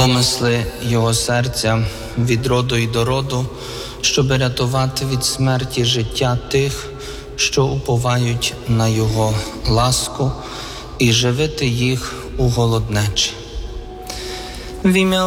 помисли його серця від роду й до роду, щоб рятувати від смерті життя тих, що уповають на його ласку, і живити їх у голоднечі. В ім'я